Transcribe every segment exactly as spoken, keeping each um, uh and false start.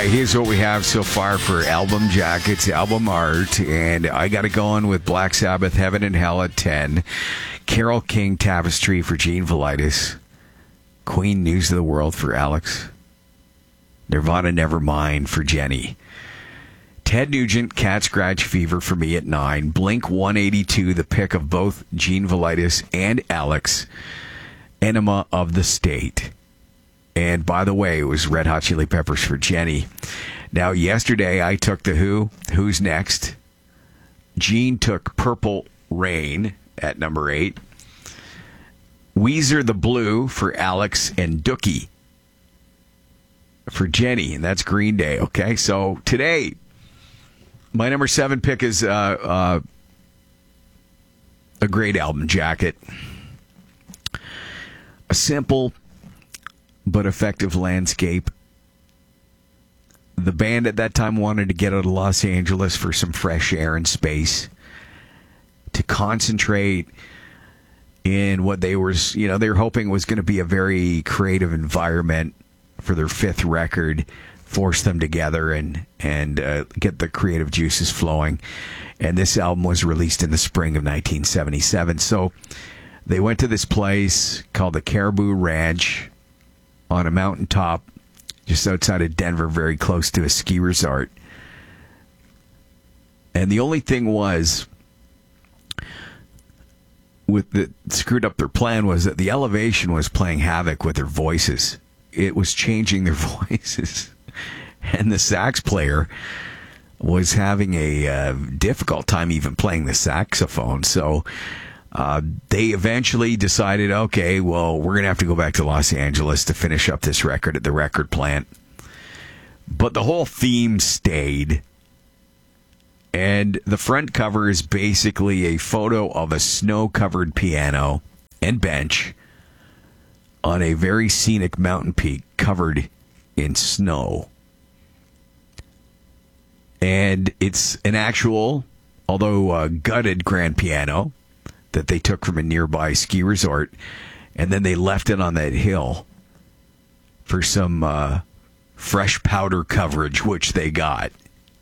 right, here's what we have so far for album jackets, album art, and I got it going with Black Sabbath, Heaven and Hell at ten, Carole King Tapestry for Gene Velitis, Queen News of the World for Alex, Nirvana Nevermind for Jenny, Ted Nugent, Cat Scratch Fever for me at nine, Blink one eighty-two, the pick of both Gene Velitis and Alex, Enema of the State. And by the way, it was Red Hot Chili Peppers for Jenny. Now, yesterday I took The Who. Who's next? Gene took Purple Rain at number eight. Weezer the Blue for Alex, and Dookie for Jenny, and that's Green Day. Okay, so today, my number seven pick is uh, uh, a great album jacket. A simple but effective landscape. The band at that time wanted to get out of Los Angeles for some fresh air and space, to concentrate in what they were, you know, they were hoping was going to be a very creative environment for their fifth record, force them together and and uh, get the creative juices flowing. And this album was released in the spring of nineteen seventy-seven. So they went to this place called the Caribou Ranch on a mountaintop just outside of Denver, very close to a ski resort. And the only thing was, with the screwed up their plan, was that the elevation was playing havoc with their voices. It was changing their voices. And the sax player was having a uh, difficult time even playing the saxophone. So uh, they eventually decided, okay, well, we're going to have to go back to Los Angeles to finish up this record at the record plant. But the whole theme stayed. And the front cover is basically a photo of a snow-covered piano and bench on a very scenic mountain peak covered in snow. And it's an actual, although uh, gutted grand piano that they took from a nearby ski resort, and then they left it on that hill for some uh, fresh powder coverage, which they got.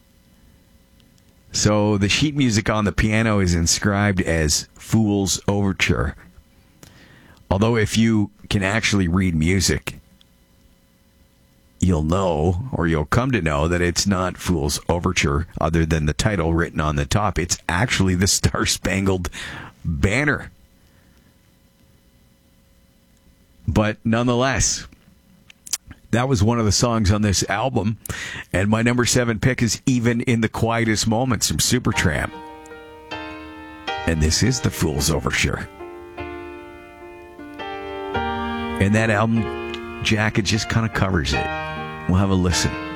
So the sheet music on the piano is inscribed as Fool's Overture. Although if you can actually read music, you'll know, or you'll come to know, that it's not Fool's Overture, other than the title written on the top. It's actually the Star-Spangled Banner. But nonetheless, that was one of the songs on this album. And my number seven pick is Even in the Quietest Moments from Supertramp. And this is the Fool's Overture. And that album jacket just kind of covers it. We'll have a listen.